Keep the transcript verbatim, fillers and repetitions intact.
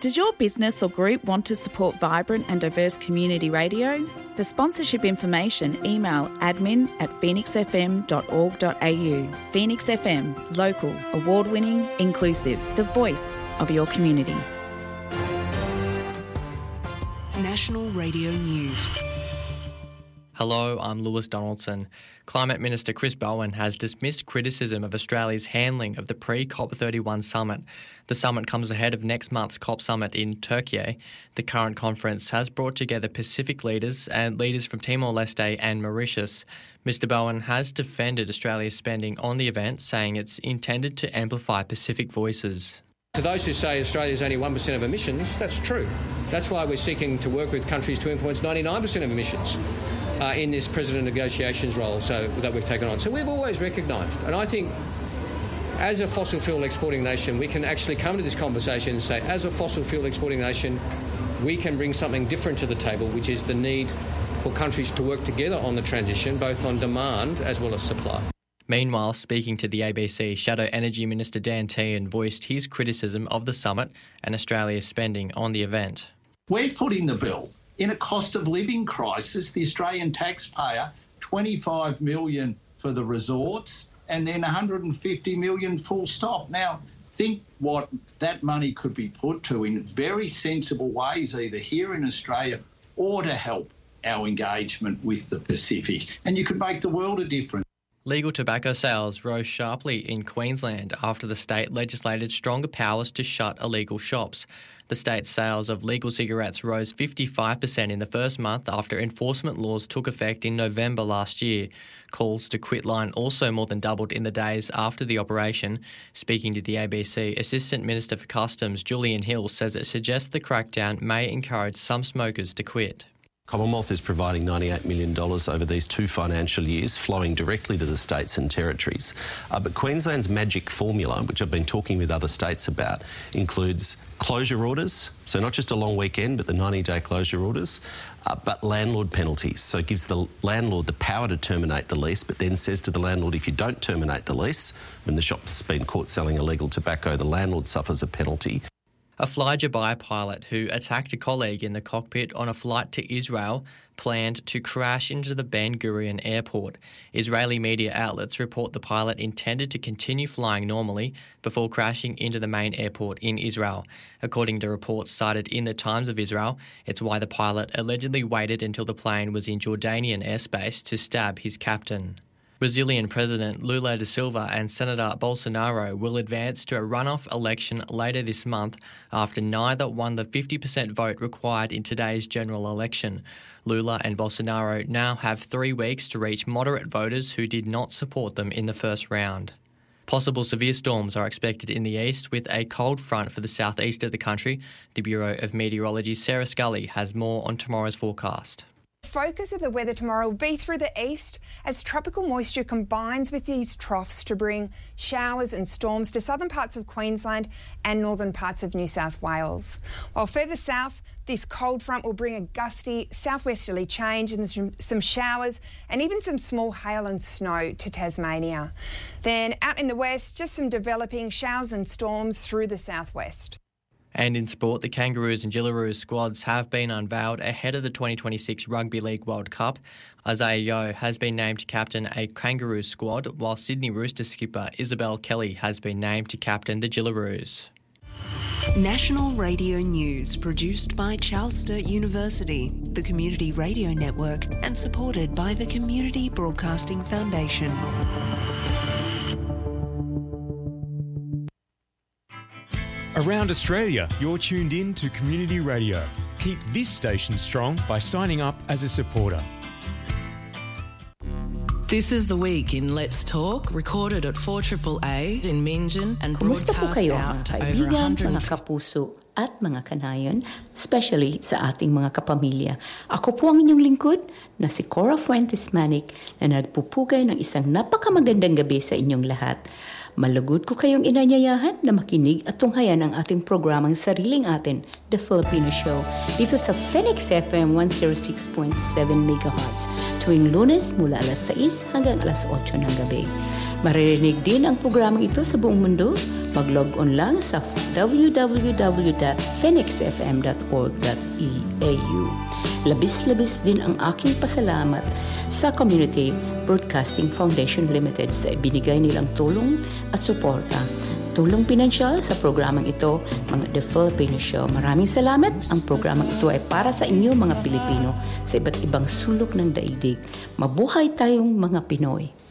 Does your business or group want to support vibrant and diverse community radio? For sponsorship information, email admin at phoenix f m dot org dot a u. Phoenix F M, local, award-winning, inclusive, the voice of your community. National Radio News. Hello, I'm Lewis Donaldson. Climate Minister Chris Bowen has dismissed criticism of Australia's handling of the pre-COP thirty-one summit. The summit comes ahead of next month's COP summit in Turkey. The current conference has brought together Pacific leaders and leaders from Timor-Leste and Mauritius. Mister Bowen has defended Australia's spending on the event, saying it's intended to amplify Pacific voices. To those who say Australia is only one percent of emissions, that's true. That's why we're seeking to work with countries to influence ninety-nine percent of emissions uh, in this President negotiations role so that we've taken on. So we've always recognised, and I think as a fossil fuel exporting nation, we can actually come to this conversation and say, as a fossil fuel exporting nation, we can bring something different to the table, which is the need for countries to work together on the transition, both on demand as well as supply. Meanwhile, speaking to the A B C, Shadow Energy Minister Dan Tehan voiced his criticism of the summit and Australia's spending on the event. We're footing the bill. In a cost of living crisis, the Australian taxpayer, twenty-five million dollars for the resorts and then one hundred fifty million dollars full stop. Now, think what that money could be put to in very sensible ways, either here in Australia or to help our engagement with the Pacific. And you could make the world a difference. Legal tobacco sales rose sharply in Queensland after the state legislated stronger powers to shut illegal shops. The state's sales of legal cigarettes rose fifty-five percent in the first month after enforcement laws took effect in November last year. Calls to quit line also more than doubled in the days after the operation. Speaking to the A B C, Assistant Minister for Customs Julian Hill says it suggests the crackdown may encourage some smokers to quit. Commonwealth is providing ninety-eight million dollars over these two financial years, flowing directly to the states and territories. Uh, but Queensland's magic formula, which I've been talking with other states about, includes closure orders, so not just a long weekend, but the ninety-day closure orders, uh, but landlord penalties. So it gives the landlord the power to terminate the lease, but then says to the landlord, if you don't terminate the lease, when the shop's been caught selling illegal tobacco, the landlord suffers a penalty. A Fly Dubai pilot who attacked a colleague in the cockpit on a flight to Israel planned to crash into the Ben Gurion airport. Israeli media outlets report the pilot intended to continue flying normally before crashing into the main airport in Israel. According to reports cited in the Times of Israel, it's why the pilot allegedly waited until the plane was in Jordanian airspace to stab his captain. Brazilian President Lula da Silva and Senator Bolsonaro will advance to a runoff election later this month after neither won the fifty percent vote required in today's general election. Lula and Bolsonaro now have three weeks to reach moderate voters who did not support them in the first round. Possible severe storms are expected in the east with a cold front for the southeast of the country. The Bureau of Meteorology's Sarah Scully has more on tomorrow's forecast. The focus of the weather tomorrow will be through the east as tropical moisture combines with these troughs to bring showers and storms to southern parts of Queensland and northern parts of New South Wales. While further south, this cold front will bring a gusty southwesterly change and some, some showers and even some small hail and snow to Tasmania. Then out in the west, just some developing showers and storms through the southwest. And in sport, the Kangaroos and Jillaroos squads have been unveiled ahead of the twenty twenty-six Rugby League World Cup. Isaiah Yeo has been named to captain a Kangaroos squad, while Sydney Roosters skipper Isabel Kelly has been named to captain the Jillaroos. National Radio News, produced by Charles Sturt University, the Community Radio Network, and supported by the Community Broadcasting Foundation. Around Australia, you're tuned in to Community Radio. Keep this station strong by signing up as a supporter. This is the week in Let's Talk, recorded at four A A A in Meanjin and Kumusta po broadcast kayo, out mga to over kaibigan, one hundred mga kapuso at mga kanayon, especially sa ating mga kapamilya. Ako po ang inyong lingkod na si Cora Fuentes Manic na nagpupugay ng isang napakamagandang gabi sa inyong lahat. Malugod ko kayong inanyayahan na makinig at tunghayan ang ating programang Sariling Atin, The Filipino Show, dito sa Phoenix F M one oh six point seven megahertz tuwing Lunes mula alas sais hanggang alas otso ng gabi. Maririnig din ang programang ito sa buong mundo. Mag-log on lang sa w w w dot phoenix f m dot org dot a u. Labis-labis din ang aking pasalamat sa Community Broadcasting Foundation Limited sa ibinigay nilang tulong at suporta. Tulong pinansyal sa programang ito, mga The Filipino Show. Maraming salamat. Ang programang ito ay para sa inyo mga Pilipino sa iba't ibang sulok ng daigdig. Mabuhay tayong mga Pinoy.